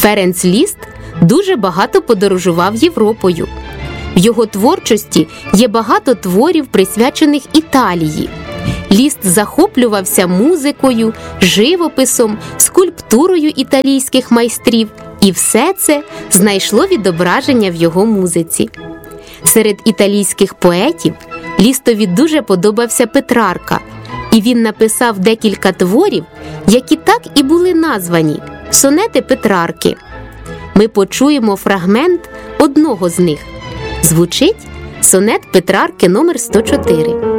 Ференц Ліст дуже багато подорожував Європою. В його творчості є багато творів, присвячених Італії. Ліст захоплювався музикою, живописом, скульптурою італійських майстрів, і все це знайшло відображення в його музиці. Серед італійських поетів Лістові дуже подобався Петрарка, і він написав декілька творів, які так і були названі – сонети Петрарки. Ми почуємо фрагмент одного з них. Звучить сонет Петрарки номер 104.